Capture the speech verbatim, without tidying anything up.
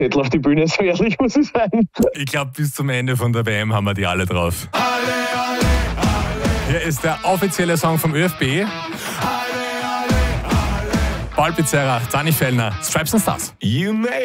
Zettel auf die Bühne, so ehrlich muss ich sein. Ich glaube, bis zum Ende von der W M haben wir die alle drauf. Alle, alle, alle. Hier ist der offizielle Song vom ÖFB. Alle, alle, alle. Paul Pizzerra, Dani Fellner, Stripes and Stars. You may